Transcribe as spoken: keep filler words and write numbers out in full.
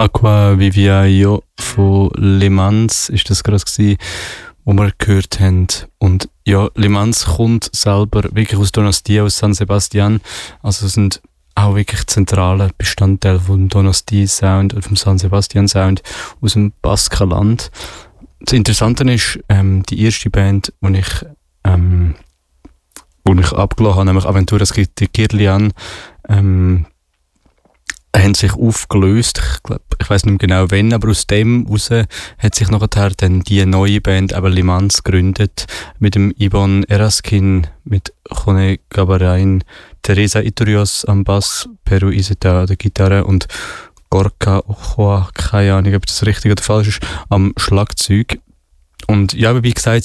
Aqua Viviaio von Le Mans ist das gerade gewesen, wo wir gehört haben. Und ja, Le Mans kommt selber wirklich aus Donostia, aus San Sebastian. Also sind auch wirklich zentrale Bestandteil vom Donosti Sound und vom San Sebastian Sound aus dem Baskenland. Das Interessante ist, ähm, die erste Band, die ich, ähm, wo ich abgelassen habe, nämlich Aventuras de Kirlian, ähm, haben sich aufgelöst. Ich glaube, ich weiß nicht mehr genau wann, aber aus dem heraus hat sich nachher dann die neue Band, aber Le Mans, gegründet, mit dem Ibon Eraskin, mit Jone Gabarain, Teresa Iturios am Bass, Peru Iseta an der Gitarre und Gorka Ochoa, keine Ahnung, ob das richtig oder falsch ist, am Schlagzeug. Und ja, wie gesagt,